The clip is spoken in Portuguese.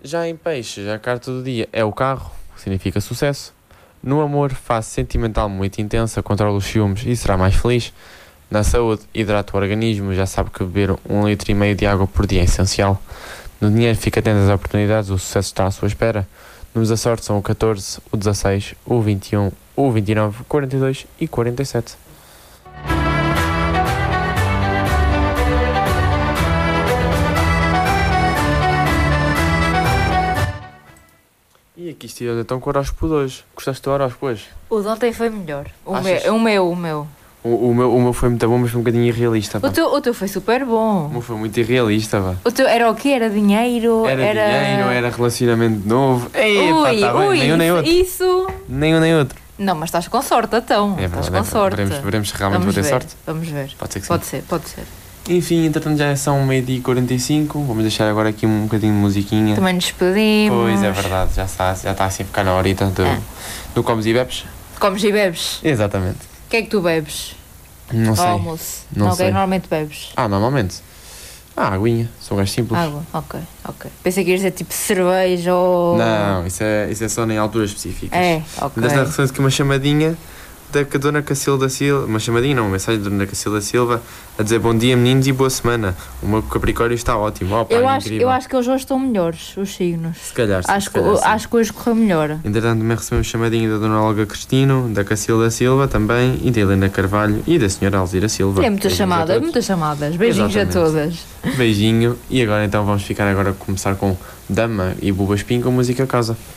Já em Peixes, a carta do dia é o carro, que significa sucesso. No amor, fase sentimental muito intensa, controla os ciúmes e será mais feliz. Na saúde, hidrata o organismo, já sabe que beber 1,5 litro de água por dia é essencial. No dinheiro, fica atento às oportunidades, o sucesso está à sua espera. Números da sorte são o 14, o 16, o 21, o 29, o 42 e 47. E aqui estive então com o horóscopo de hoje. Gostaste do horóscopo hoje? O de ontem foi melhor. O Achas? meu. O meu foi muito bom, mas foi um bocadinho irrealista. Pá. O teu foi super bom. O meu foi muito irrealista, pá. O teu era o quê? Era dinheiro? Era dinheiro, era relacionamento novo. Ei, pá, tá bem, nem um nem outro. Isso. Nem um nem outro. Não, mas estás com sorte, então. É Estás verdade, com sorte. veremos se realmente vou ter sorte. Vamos ver. Pode ser que sim. Pode ser. Enfim, entretanto já são 12h45. Vamos deixar agora aqui um bocadinho de musiquinha. Também nos despedimos. Pois, é verdade, já está assim a ficar na horita do comes e bebes. Comes e bebes? Exatamente. O que é que tu bebes? Não sei. Ao almoço? Não O que é sei. que normalmente bebes? Normalmente. Aguinha, sou um gajo simples. Água, ok. Pensei que ias dizer tipo cerveja ou... Não, isso é só em alturas específicas. É, ok. Mas recebemos aqui uma chamadinha da Dona Cacilda da Silva, uma chamadinha não, uma mensagem da Dona Cacilda da Silva a dizer bom dia meninos e boa semana. O meu Capricórnio está ótimo. Opa, eu incrível. acho que eles hoje estão melhores, os signos. Se calhar sim, Acho que hoje correu melhor. Entretanto também recebemos chamadinha da Dona Olga Cristino, da Cacilda da Silva também, e da Helena Carvalho e da Senhora Alzira Silva. É muitas chamadas. Beijinhos Exatamente. a todas. Beijinho, e agora então vamos começar com Dama e Buba Espinho com música casa.